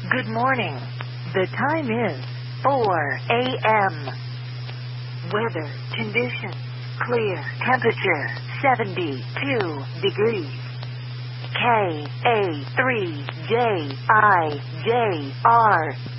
Good morning. The time is 4 a.m. Weather condition clear. Temperature 72 degrees. KA3JIJR